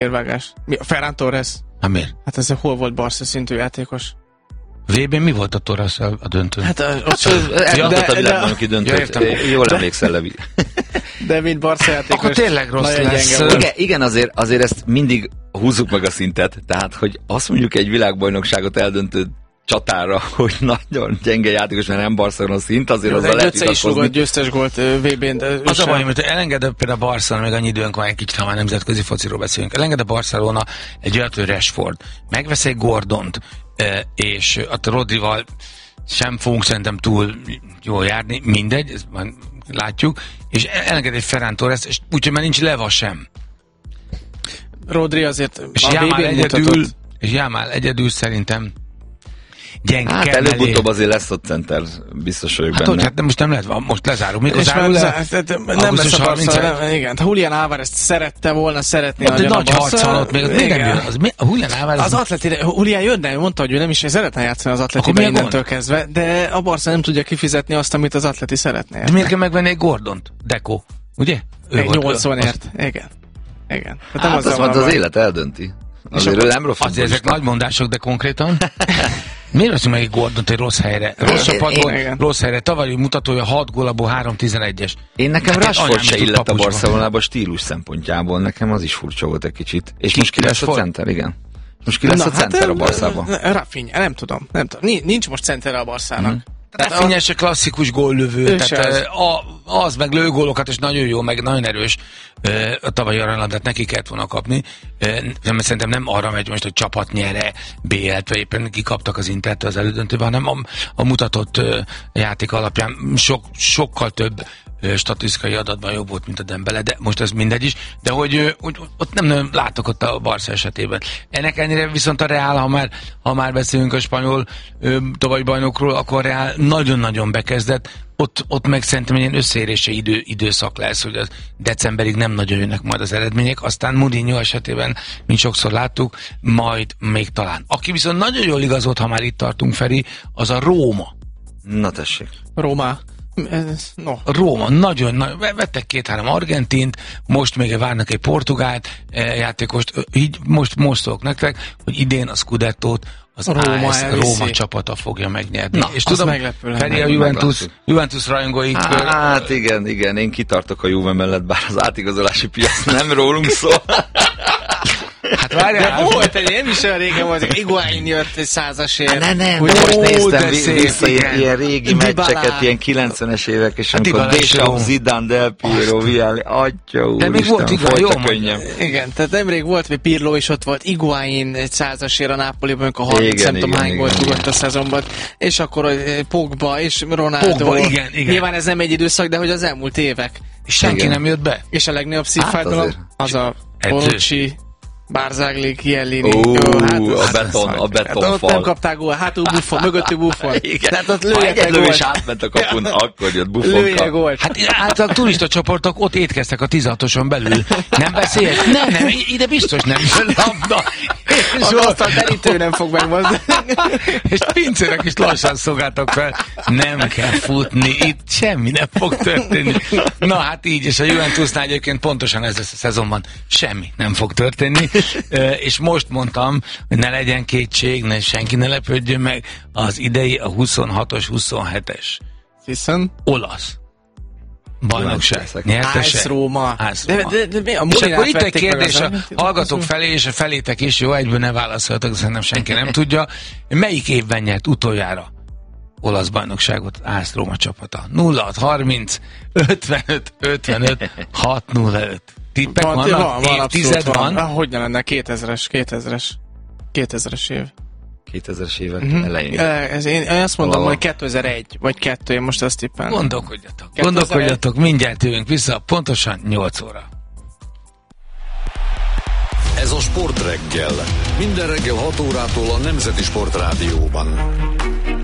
érvágás. Ferran Torres? Hát miért? Hát ez hol volt Barca szintű játékos? VB-n mi volt a Torres-szel a döntőn? Hát eljutott a világbajnoki döntőt. Jól emlékszel, Levi. De mint Barca játékos. Akkor tényleg rossz lesz. Igen, azért ezt mindig húzzuk meg a szintet. Tehát, hogy azt mondjuk egy világbajnokságot eldöntő csatára, hogy nagyon gyenge játékos, mert nem Barcelona szint, azért azzal lehet vitatkozni. Győztes gólt VB-n, de az a baj, hogy elenged például a Barcelona, még annyi időnk van, egy kicsit, ha már nemzetközi fociról beszélünk, elenged a Barcelona egy olyat, hogy Rashford, megvesz egy Gordont, és a Rodrival sem fogunk szerintem túl jól járni, mindegy, ezt már látjuk, és elenged egy Ferran Torres, és úgyhogy már nincs Leva sem. Rodri azért és a VB-n mutatott. És Jámál egyedül szerintem gyenge. Hát előbb-utóbb azért lesz ott center, biztos vagyok benne. Hát most nem lehet, most lezárunk. Mikor zárul le? Nem lesz a Barca, igen. Julián Álvarez szerette volna, szeretné nagyon a Barca. Nagy harc van ott még, a Julián Álvarez... Az Atletire, Julián jönne, mondta, hogy ő nem is szeretne játszani az Atletibe innentől kezdve, de a Barca nem tudja kifizetni azt, amit az Atleti szeretné. De miért kell megvenni egy Gordont? Deco, ugye? 80-ért, igen. Hát azt mondta, az élet eldönti. Azért nem rossz. Azért ezek nagy mondások, de konkrétan. Miért veszünk meg egy Gordont egy rossz helyre? Rossz csapatból, rossz helyre. Tavalyi mutatója 6 gól, abból 3-11-es. Nekem Rashford se illett a Barcelonába stílus szempontjából. Nekem az is furcsa volt egy kicsit. És most ki lesz a center, igen. Most ki lesz a center a Barszában? Rafinha, nem tudom. Nincs most center a Barszának. Rafinha se klasszikus góllövő, tehát az meg lő gólokat, és nagyon jó, meg nagyon erős. A tavalyi aranylabdát neki kellett volna kapni. Szerintem nem arra megy most, hogy csapat nyere BL-t, vagy éppen kikaptak az Intertől az elődöntőben, hanem a mutatott játék alapján sokkal több statisztikai adatban jobb volt, mint a Dembele, de most ez mindegy is, de hogy ott nem látok ott a Barca esetében. Ennek ennyire viszont a Real, ha már beszélünk a spanyol tavalyi bajnokról, akkor a Real nagyon-nagyon bekezdett, ott meg szerintem egy ilyen összeérése időszak lesz, hogy az decemberig nem nagyon jönnek majd az eredmények, aztán Mourinho esetében, mint sokszor láttuk, majd még talán. Aki viszont nagyon jól igazolt, ha már itt tartunk, Feri, az a Róma. Na tessék. Róma, nagyon, vettek 2-3 argentint, most még várnak egy portugált játékost, így most szólok nektek, hogy idén a Scudettót az Róma csapata fogja megnyerni. Na, és tudom, Feri, a Juventus rajongóink... Hát igen, én kitartok a Juve mellett, bár az átigazolási piac nem rólunk szól. Hát várjál, volt egy, nem is olyan régen volt, hogy Higuaín jött egy 100-asért. Nem, most néztem vissza ilyen régi meccseket, ilyen 90-es évek, és amikor Deschamps, Zidane, Del Piero, Vialli, atya úr, de még volt folyt a könnyem. Igen, tehát nemrég volt, hogy Pirlo is ott volt, Higuaín egy 100-asért a Nápoliban, amikor 30 nem tudom hány volt rúgott a szezonban, és akkor Pogba és Ronaldo. Igen. Nyilván ez nem egy időszak, de hogy az elmúlt évek. És senki nem jött be. És a legnagyobb szívfájdalom az a Bonucci, Barzagli, Chiellini. A betonfal. Ott nem kapták gól, hátul Buffon, mögöttük Buffon. Tehát ott lőjek gólt. És átment a kapun, akkor jött Buffon. Lőjek gólt. Hát a turista csoportok ott étkeztek a 16-oson belül. Nem beszélt? Nem, ide biztos nem jön labda. Az asztal terítő nem fog megmozdulni. És pincének is lassan szolgáltak fel. Nem kell futni, itt semmi nem fog történni. Na hát így, és a Juventusnál egyébként pontosan ez lesz a szezonban. Semmi nem fog történni. És most mondtam, hogy ne legyen kétség, senki ne lepődjön meg, az idei a 26-os, 27-es. Hiszen? Olasz bajnokság nyertese. AS Róma. De és akkor itt egy kérdés a hallgatók felé, és a felétek is, jó, egyből ne válaszoljatok, szerintem senki nem tudja. Melyik évben nyert utoljára olasz bajnokságot AS Róma csapata? 0630 55 55 605. Tippek vannak? Évtized van? Hogy ne lenne? 2000-es év. 2000-es évek elején. Én azt mondom, hogy 2001 vagy 2, én most azt tippelem. Gondolkodjatok, mindjárt jövünk vissza, pontosan 8 óra. Ez a Sport reggel. Minden reggel 6 órától a Nemzeti Sport Rádióban.